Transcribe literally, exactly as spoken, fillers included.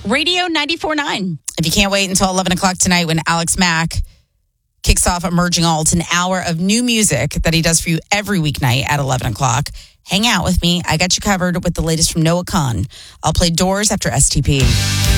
Radio ninety-four point nine. If you can't wait until eleven o'clock tonight when Alex Mack kicks off Emerging Alt, an hour of new music that he does for you every weeknight at eleven o'clock. Hang out with me. I got you covered with the latest from Noah Kahan. I'll play Doors after S T P.